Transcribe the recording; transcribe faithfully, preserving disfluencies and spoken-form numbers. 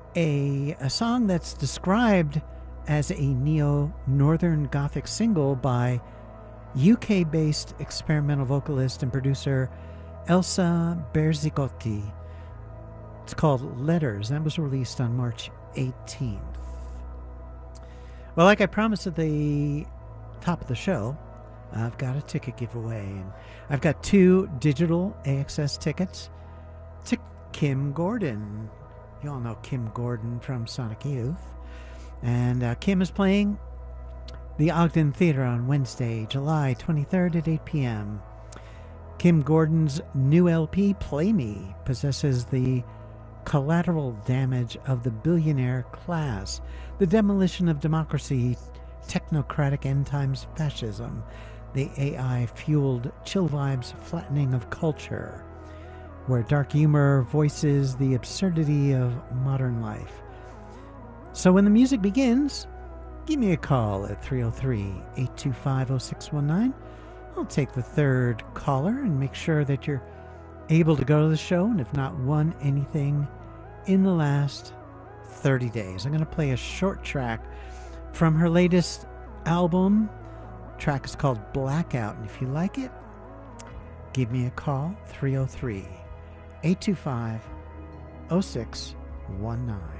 a, a song that's described as a neo-northern gothic single by U K-based experimental vocalist and producer Elsa Berzicotti. It's called Letters. That was released on March eighteenth. Well, like I promised at the top of the show, I've got a ticket giveaway. And I've got two digital A X S tickets to Kim Gordon. You all know Kim Gordon from Sonic Youth. And uh, Kim is playing the Ogden Theater on Wednesday, July twenty-third at eight p.m. Kim Gordon's new L P, Play Me, possesses the collateral damage of the billionaire class, the demolition of democracy, technocratic end times fascism, the A I-fueled chill vibes flattening of culture, where dark humor voices the absurdity of modern life. So when the music begins, give me a call at three oh three, eight two five, oh six one nine. I'll take the third caller and make sure that you're able to go to the show and have not won anything in the last thirty days. I'm going to play a short track from her latest album. The track is called Blackout, and if you like it, give me a call, three oh three, eight two five, oh six one nine.